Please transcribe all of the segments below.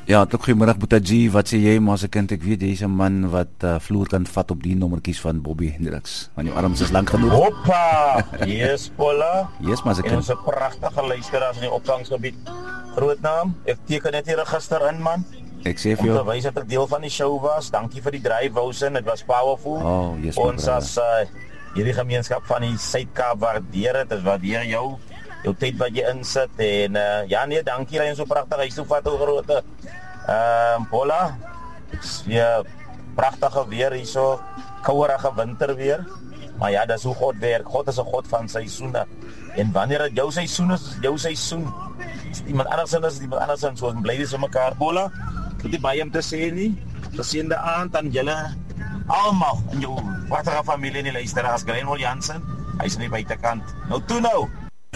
Ja, tot goeiemiddag Boetaji, wat sê jy maar as 'n kind, ek weet jy is 'n man wat vloer kan vat op die nommertjies van Bobby Hendricks, want jou arms is lank genoeg. Hoppa, yes Paula. Yes, maar as 'n En kind. ons 'n pragtige luisteraars in die opvangsgebied. Groot naam, ek teken net hier register in man. Ek sê vir Om te jou, wys dat ek deel van die show was. Dankie vir die drive Wousen, dit was powerful. oh, yes, my Ons brother. as hierdie gemeenskap van die Suid-Kaap waardeer dit, waardeer jou tyd wat jy insit en ja nee, dankie dat jy so pragtig huis toe vat o grootte. Paula, ja, pragtige weer hierso, kouerige winter weer. Maar ja, dis hoe God werk. God is 'n God van seisoene. En wanneer dit jou seisoen is, jou seisoen. As iemand anders is, iemand anders is, so ons bly dis vir mekaar. Paula, dit is baie om te sê nie. Geseënde aand aan julle almal in jou pragtige familie en die luisteraars. Greenwald Jansen, hy's in die buitekant. Nou toe nou.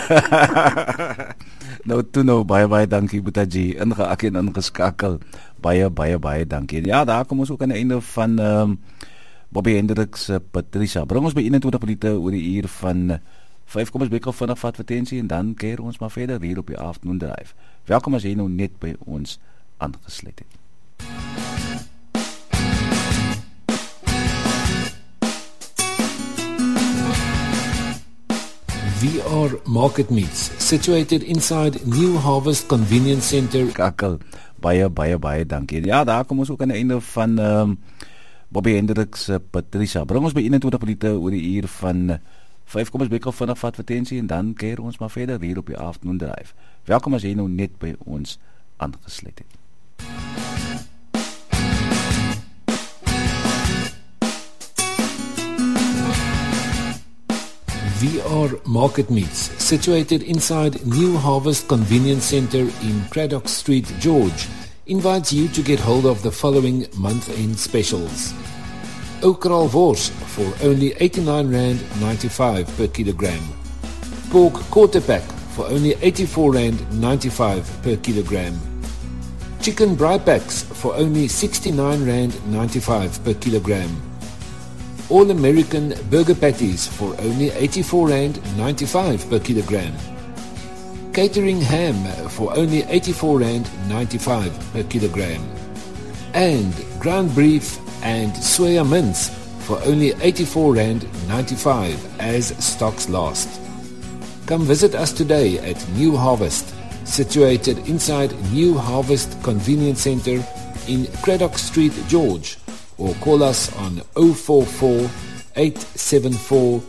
Nou, baie dankie Boetaji, ingeak en ingeskakel. Baie dankie. Ja, daar kom ons ook aan die einde van Bobby Hendricks Patricia. Bring ons by 21 minute oor die uur van 5, kom ons bekel vinnig vat advertensie en dan keer ons maar verder hier op die Afternoon Drive. Welkom as jy nou net by ons aangesluit het. VR Market Meats, situated inside New Harvest Convenience Center. Kakel, baie dankie. Ja, daar kom ons ook aan die einde van Bobby Hendricks Patricia. Bring ons by 21 minute oor die uur van 5, kom ons bekel vinnig vat advertensie en dan keer ons maar verder hier op die Afternoon Drive. Welkom as jy nou net by ons aangesluit het. VR Market Meats, situated inside New Harvest Convenience Center in Craddock Street, George, invites you to get hold of the following month-end specials. Okral wors for only R89.95 per kilogram. Pork quarter pack for only R84.95 per kilogram. Chicken braai packs for only R69.95 per kilogram. All-American burger patties for only R84.95 per kilogram. Catering ham for only R84.95 per kilogram. And ground beef and soya mince for only R84.95 as stocks last. Come visit us today at New Harvest, situated inside New Harvest Convenience Center in Craddock Street, George, or call us on 044 874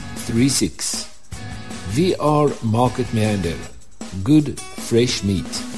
6636. VR Market Meander. Good fresh meat.